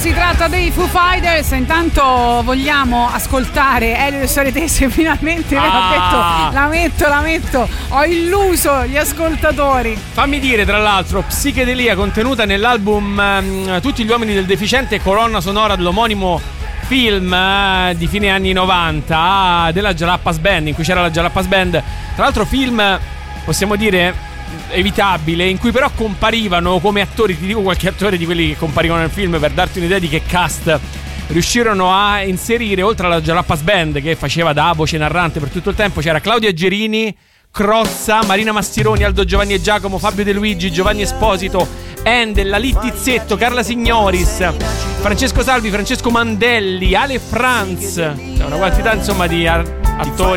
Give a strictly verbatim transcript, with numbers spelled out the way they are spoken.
si tratta dei Foo Fighters. Intanto vogliamo ascoltare Elio Soretese. Finalmente ah. ha detto la metto, la metto. Ho illuso gli ascoltatori. Fammi dire, tra l'altro, psichedelia contenuta nell'album um, Tutti gli uomini del deficiente, colonna sonora dell'omonimo film uh, di fine anni novanta uh, della Jalapas Band, in cui c'era la Jalapas Band. Tra l'altro film, possiamo dire, evitabile, in cui però comparivano come attori, ti dico qualche attore di quelli che comparivano nel film per darti un'idea di che cast riuscirono a inserire. Oltre alla Jalapas Band, che faceva da voce narrante per tutto il tempo, c'era Claudia Gerini, Crozza, Marina Mastironi, Aldo Giovanni e Giacomo, Fabio De Luigi, Giovanni Esposito, Endel, Lalì Tizzetto, Carla Signoris, Francesco Salvi, Francesco Mandelli, Ale Franz. C'è una quantità insomma di attori